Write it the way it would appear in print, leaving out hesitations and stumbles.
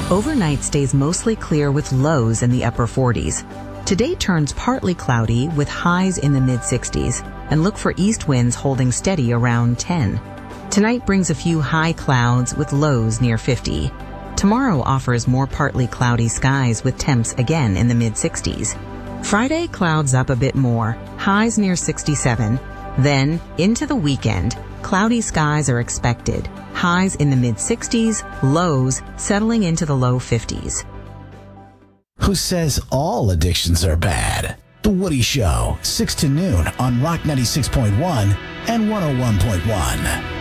Overnight stays mostly clear with lows in the upper 40s. Today turns partly cloudy with highs in the mid-60s, and look for east winds holding steady around 10. Tonight brings a few high clouds with lows near 50. Tomorrow offers more partly cloudy skies with temps again in the mid-60s. Friday clouds up a bit more, highs near 67. Then, into the weekend, cloudy skies are expected, highs in the mid-60s, lows settling into the low 50s. Who says all addictions are bad? The Woody Show, 6 to noon on Rock 96.1 and 101.1.